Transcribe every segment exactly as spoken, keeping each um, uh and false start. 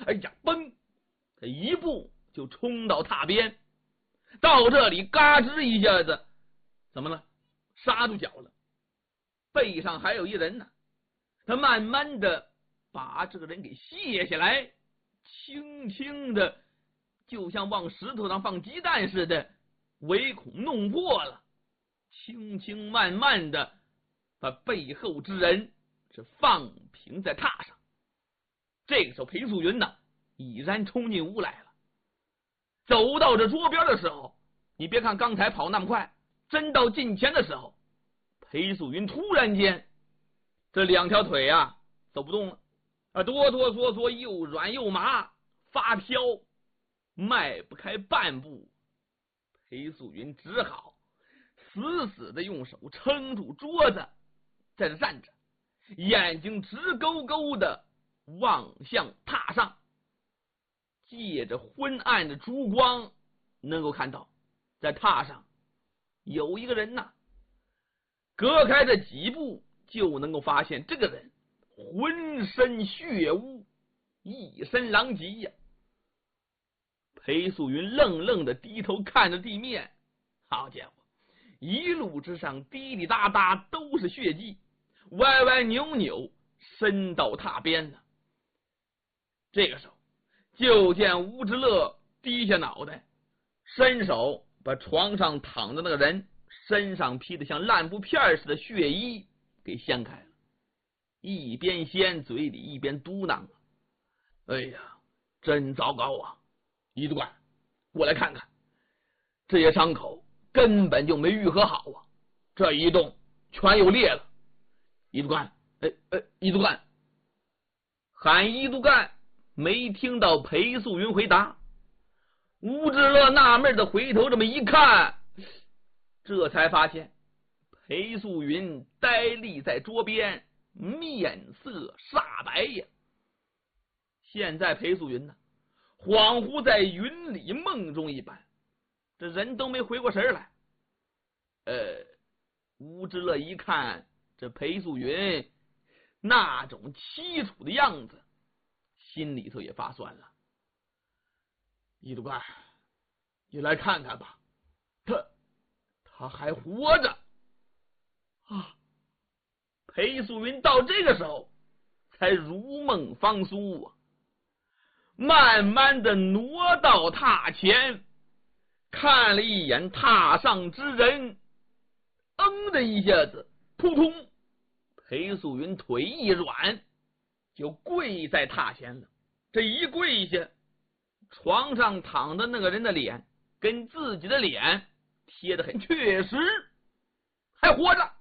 哎呀，嘣！他一步就冲到榻边，到这里嘎吱一下子，怎么了？刹住脚了。背上还有一人呢，他慢慢的把这个人给卸下来，轻轻的就像往石头上放鸡蛋似的，唯恐弄破了，轻轻慢慢的把背后之人是放平在榻上。这个时候裴素云呢已然冲进屋来了，走到这桌边的时候，你别看刚才跑那么快，真到近前的时候，裴素云突然间这两条腿啊走不动了啊，哆哆嗦嗦，又软又麻，发飘，迈不开半步。裴素云只好死死的用手撑住桌子，在这站着，眼睛直勾勾的望向榻上，借着昏暗的烛光，能够看到在榻上有一个人呐，隔开这几步就能够发现这个人浑身血污，一身狼藉呀。裴素云愣愣的低头看着地面，好家伙，一路之上滴滴答答都是血迹，歪歪扭扭伸到榻边了。这个时候就见吴之乐低下脑袋，伸手把床上躺着那个人身上披的像烂布片似的血衣给掀开了，一边掀嘴里一边嘟囔：哎呀，真糟糕啊！一督官，过来看看，这些伤口根本就没愈合好啊，这一动全又裂了。一督官，哎哎，一督官！喊一督干，没听到裴素云回答。吴志乐纳闷的回头这么一看，这才发现裴素云呆立在桌边，面色煞白呀。现在裴素云呢，恍惚在云里梦中一般，这人都没回过神来。呃，吴之乐一看这裴素云那种凄楚的样子，心里头也发酸了。一督官，你来看看吧，他他还活着啊！裴素云到这个时候才如梦方苏啊，慢慢的挪到榻前，看了一眼榻上之人，嗯的一下子，扑通，裴素云腿一软，就跪在榻前了。这一跪下，床上躺的那个人的脸跟自己的脸贴得很确实，还活着。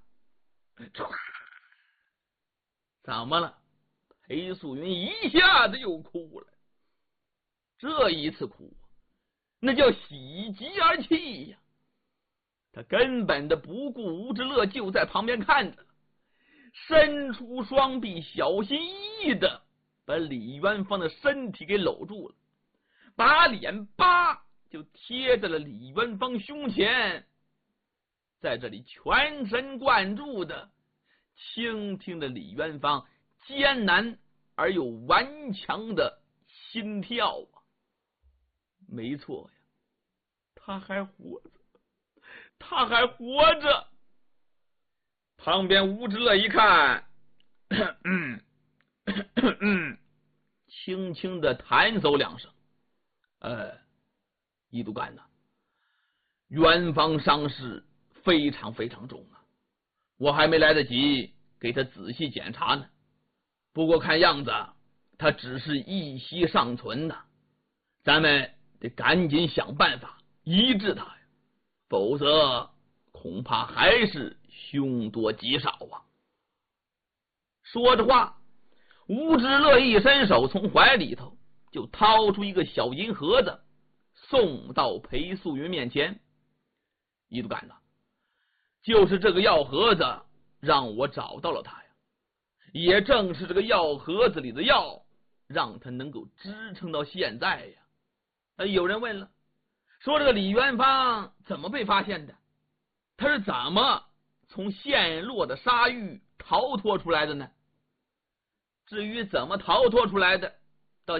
怎么了？裴素云一下子又哭了。这一次哭那叫喜极而泣呀，他根本的不顾吴之乐就在旁边看着，伸出双臂，小心翼翼的把李元芳的身体给搂住了，把脸叭就贴在了李元芳胸前，在这里全神贯注的倾听着李元芳艰难而又顽强的心跳啊。没错呀，他还活着，他还活着。旁边吴之乐一看，嗯嗯，轻轻的弹奏两声。呃，一督干呐，元芳伤势非常非常重啊，我还没来得及给他仔细检查呢。不过看样子他只是一息尚存呐，咱们得赶紧想办法医治他呀，否则恐怕还是凶多吉少啊。说着话，吴之乐一伸手，从怀里头就掏出一个小银盒子，送到裴素云面前。一督干了，就是这个药盒子让我找到了他呀，也正是这个药盒子里的药让他能够支撑到现在呀。呃，有人问了，说这个李元芳怎么被发现的？他是怎么从陷落的沙狱逃脱出来的呢？至于怎么逃脱出来的，